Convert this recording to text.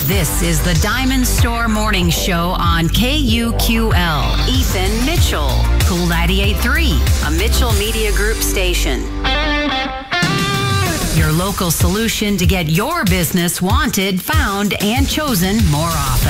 This is the Diamond Store Morning Show on KUQL. Ethan Mitchell, Cool 98.3, a Mitchell Media Group station. Your local solution to get your business wanted, found, and chosen more often.